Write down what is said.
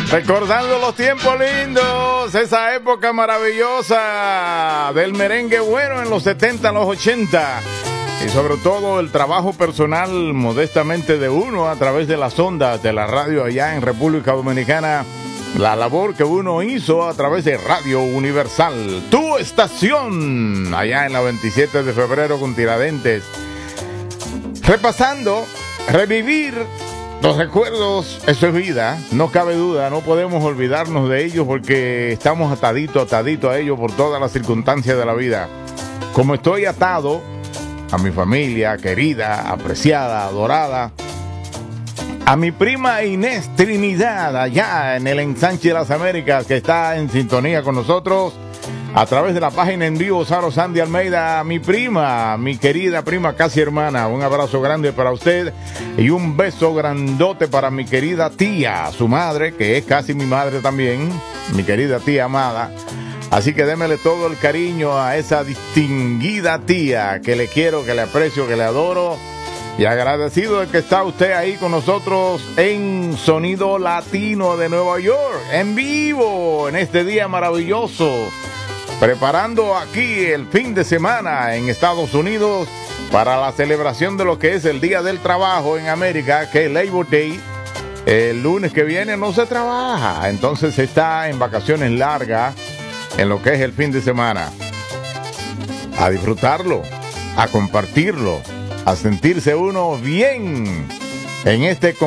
Recordando los tiempos lindos, esa época maravillosa del merengue bueno en los 70, los 80. Y sobre todo el trabajo personal modestamente de uno a través de las ondas de la radio allá en República Dominicana. La labor que uno hizo a través de Radio Universal, tu estación, allá en la 27 de febrero con Tiradentes. Repasando, revivir los recuerdos, eso es vida, no cabe duda, no podemos olvidarnos de ellos porque estamos ataditos a ellos por todas las circunstancias de la vida. Como estoy atado a mi familia querida, apreciada, adorada, a mi prima Inés Trinidad, allá en el Ensanche de las Américas, que está en sintonía con nosotros a través de la página en vivo Saro Sandy Almeida, mi prima, mi querida prima, casi hermana, un abrazo grande para usted y un beso grandote para mi querida tía, su madre, que es casi mi madre también, mi querida tía amada. Así que démele todo el cariño a esa distinguida tía, que le quiero, que le aprecio, que le adoro. Y agradecido de que está usted ahí con nosotros en Sonido Latino de Nueva York, en vivo, en este día maravilloso, preparando aquí el fin de semana en Estados Unidos para la celebración de lo que es el Día del Trabajo en América, que es Labor Day. El lunes que viene no se trabaja, entonces está en vacaciones largas en lo que es el fin de semana. A disfrutarlo, a compartirlo, a sentirse uno bien en este